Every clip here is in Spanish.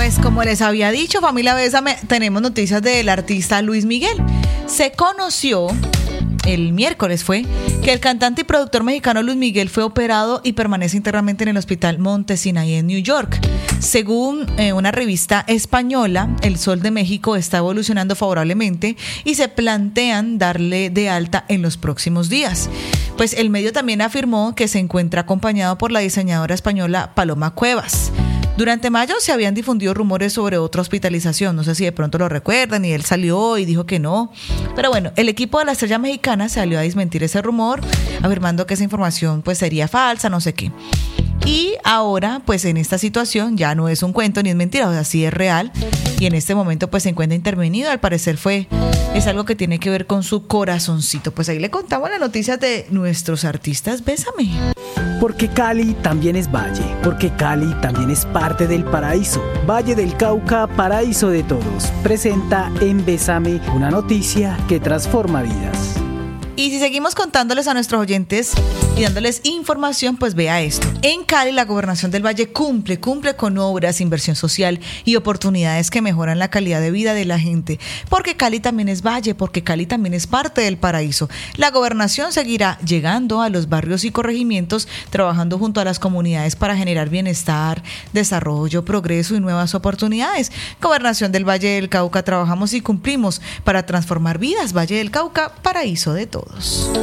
Pues como les había dicho, familia Bésame, tenemos noticias del artista Luis Miguel. Se conoció, el miércoles fue, que el cantante y productor mexicano Luis Miguel fue operado y permanece internamente en el hospital Monte Sinai en New York. Según una revista española, El Sol de México está evolucionando favorablemente y se plantean darle de alta en los próximos días. Pues el medio también afirmó que se encuentra acompañado por la diseñadora española Paloma Cuevas. Durante mayo se habían difundido rumores sobre otra hospitalización, no sé si de pronto lo recuerdan, y él salió y dijo que no. Pero bueno, el equipo de la estrella mexicana salió a desmentir ese rumor, afirmando que esa información pues sería falsa, no sé qué. Y ahora, pues en esta situación ya no es un cuento ni es mentira, o sea, sí es real. Y en este momento pues se encuentra intervenido, al parecer es algo que tiene que ver con su corazoncito. Pues ahí le contamos las noticias de nuestros artistas Bésame. Porque Cali también es valle, porque Cali también es parte del paraíso. Valle del Cauca, paraíso de todos. Presenta en Bésame una noticia que transforma vidas. Y si seguimos contándoles a nuestros oyentes y dándoles información, pues vea esto. En Cali, la Gobernación del Valle cumple con obras, inversión social y oportunidades que mejoran la calidad de vida de la gente. Porque Cali también es valle, porque Cali también es parte del paraíso. La Gobernación seguirá llegando a los barrios y corregimientos, trabajando junto a las comunidades para generar bienestar, desarrollo, progreso y nuevas oportunidades. Gobernación del Valle del Cauca, trabajamos y cumplimos para transformar vidas. Valle del Cauca, paraíso de todos.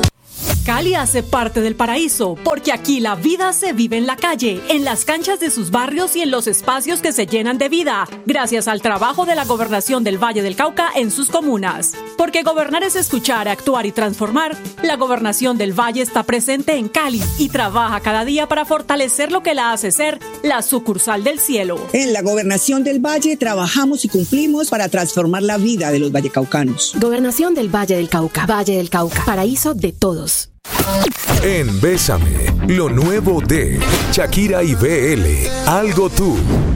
Cali hace parte del paraíso, porque aquí la vida se vive en la calle, en las canchas de sus barrios y en los espacios que se llenan de vida, gracias al trabajo de la Gobernación del Valle del Cauca en sus comunas. Porque gobernar es escuchar, actuar y transformar, la Gobernación del Valle está presente en Cali y trabaja cada día para fortalecer lo que la hace ser la sucursal del cielo. En la Gobernación del Valle trabajamos y cumplimos para transformar la vida de los vallecaucanos. Gobernación del Valle del Cauca, paraíso de todos. En Bésame, lo nuevo de Shakira y BL, Algo Tú.